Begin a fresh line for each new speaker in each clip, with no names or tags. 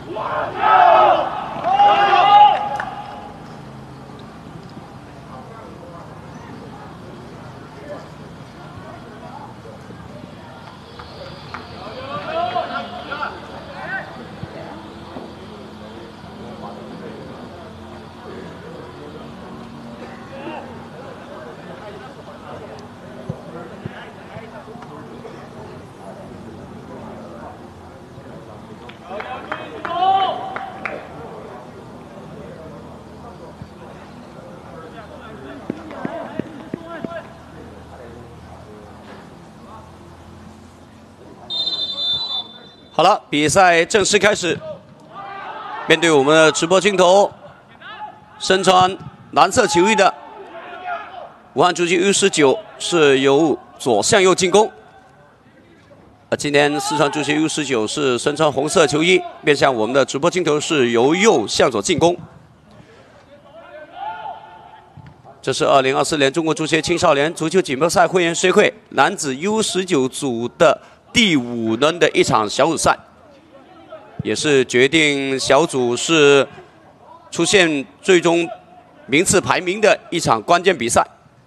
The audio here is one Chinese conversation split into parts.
好了，比赛正式开始。面对我们的直播镜头，身穿蓝色球衣的武汉足协 U19是由左向右进攻。今天四川足协 U19是身穿红色球衣，面向我们的直播镜头是由右向左进攻。这是2024年中国足协青少年足球锦标赛会员协会男子 U19组的第5轮的一场小组赛，也是决定小组是出现最终名次排名的一场关键比赛。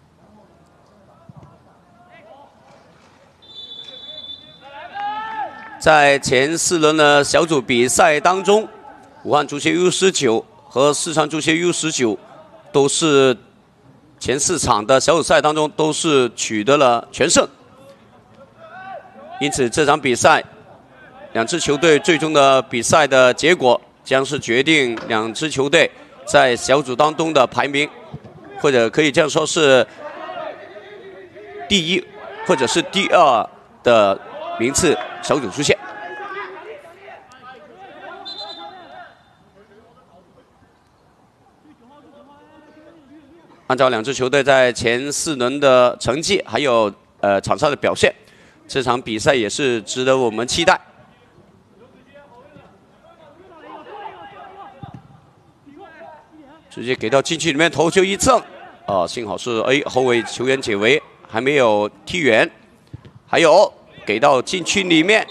在前4轮的小组比赛当中，武汉足协 U19和四川足协 U19都是前4场的小组赛当中都是取得了全胜。因此，这场比赛两支球队最终的比赛的结果将是决定两支球队在小组当中的排名，或者可以这样说是第1或者是第2的名次小组出现。按照两支球队在前4轮的成绩，还有场上的表现，这场比赛也是值得我们期待。直接给到禁区里面，头球一蹭，幸好是后卫球员解围，还没有踢远。还有给到禁区里面，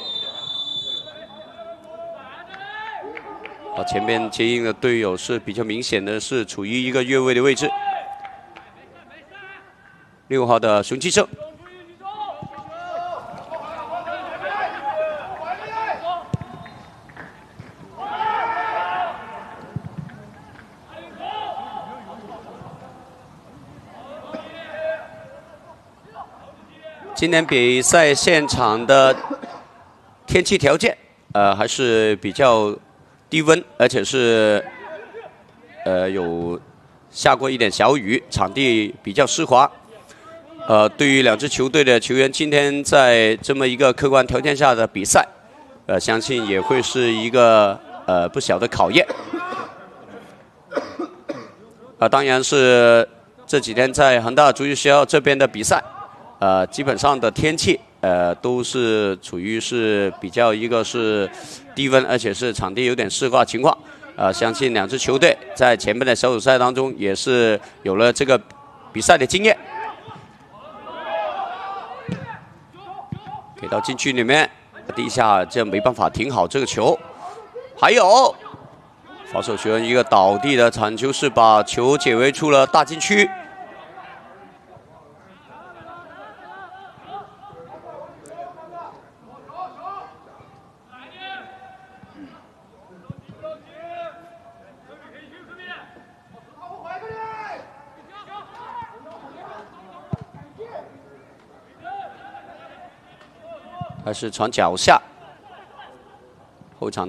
前边接应的队友是比较明显的是处于一个越位的位置。6号的熊继胜。今天比赛现场的天气条件，还是比较低温，而且是有下过一点小雨，场地比较湿滑。对于两支球队的球员，今天在这么一个客观条件下的比赛，相信也会是一个不小的考验。当然是这几天在恒大足球学校这边的比赛。基本上的天气，都是处于是比较一个是低温，而且是场地有点湿滑情况。相信两支球队在前面的小组赛当中也是有了这个比赛的经验。给到禁区里面，第一下这没办法停好这个球。还有防守球员一个倒地的铲球，是把球解围出了大禁区。还是传脚下，后场